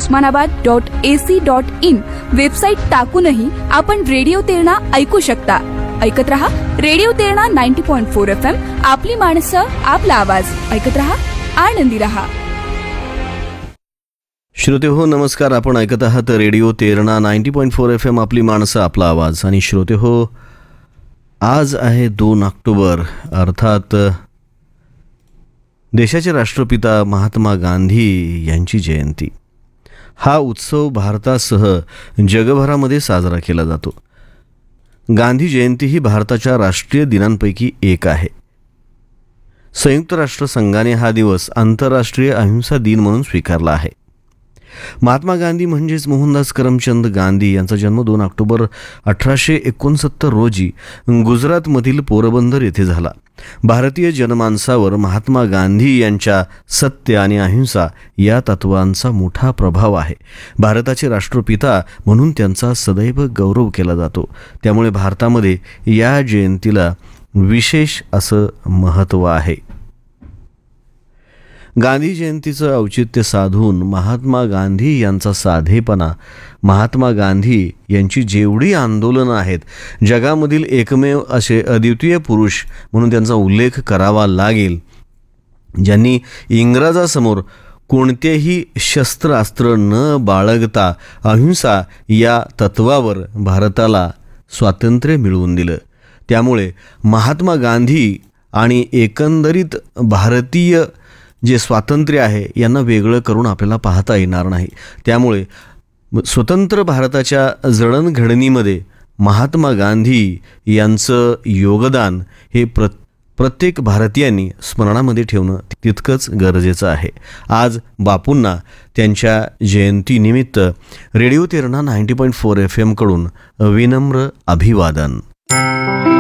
uslmanabad.ac.in website टाकूनही आपण radio Terna ऐकू शकता. ऐकत रहा रेडिओ तेरणा 90.4 FM. आपली माणसं, आपला आवाज. ऐकत रहा, आनंदी रहा. श्रोते हो, नमस्कार. आपण ऐकत आहात रेडिओ तेरणा 90.4 FM. आपली माणसं, आपला आवाज. आणि श्रोते हो, आज आहे 2 ऑक्टोबर, अर्थात देशाचे राष्ट्रपिता महात्मा गांधी यांची जयंती. हा उत्सव भारतासह जगभरामध्ये साजरा केला जातो. गांधी जयंती ही भारताच्या राष्ट्रीय दिनांपैकी एक आहे. संयुक्त राष्ट्र संघाने हा दिवस आंतरराष्ट्रीय अहिंसा दिन म्हणून स्वीकारला आहे. महात्मा गांधी म्हणजेच मोहनदास करमचंद गांधी यांचा जन्म 2 ऑक्टोबर 1869 रोजी गुजरातमधील पोरबंदर येथे झाला. भारतीय जनमानसावर महात्मा गांधी यांच्या सत्य आणि अहिंसा या तत्वांचा मोठा प्रभाव आहे. भारताचे राष्ट्रपिता म्हणून त्यांचा सदैव गौरव केला जातो. त्यामुळे भारतामध्ये या जयंतीला विशेष असं महत्त्व आहे. गांधी जयंतीचं औचित्य साधून महात्मा गांधी यांचा साधेपणा, महात्मा गांधी यांची जेवढी आंदोलनं आहेत, जगामधील एकमेव असे अद्वितीय पुरुष म्हणून त्यांचा उल्लेख करावा लागेल, ज्यांनी इंग्रजासमोर कोणतेही शस्त्रास्त्र न बाळगता अहिंसा या तत्वावर भारताला स्वातंत्र्य मिळवून दिलं. त्यामुळे महात्मा गांधी आणि एकंदरीत भारतीय जे स्वातंत्र्य आहे यांना वेगळं करून आपल्याला पाहता येणार नाही. त्यामुळे स्वतंत्र भारताच्या जडणघडणीमध्ये महात्मा गांधी यांचं योगदान हे प्रत्येक भारतीयांनी स्मरणामध्ये ठेवणं तितकंच गरजेचं आहे. आज बापूंना त्यांच्या जयंतीनिमित्त रेडिओ तेरणा 90.4 FM कडून विनम्र अभिवादन.